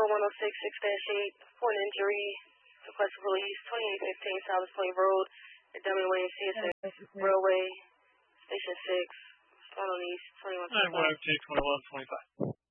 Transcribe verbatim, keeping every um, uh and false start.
one oh six, six dash eight, for an injury, request police, twenty-eight fifteen South Point Road, at W A and C S N Railway, Station six, Stoneham East, twenty-one twenty-five. nine one oh two, twenty-one twenty-five.